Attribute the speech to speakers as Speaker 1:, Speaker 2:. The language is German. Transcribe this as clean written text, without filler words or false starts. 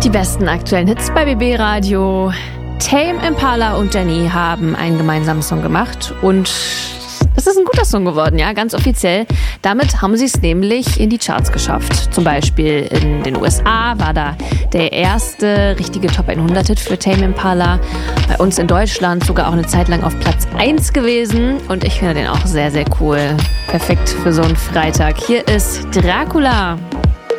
Speaker 1: Die besten aktuellen Hits bei BB Radio. Tame Impala und Jenny haben einen gemeinsamen Song gemacht und das ist ein guter Song geworden, ja, ganz offiziell. Damit haben sie es nämlich in die Charts geschafft. Zum Beispiel in den USA war da der erste richtige Top 100-Hit für Tame Impala. Bei uns in Deutschland sogar auch eine Zeit lang auf Platz 1 gewesen. Und ich finde den auch sehr, sehr cool. Perfekt für so einen Freitag. Hier ist Dracula.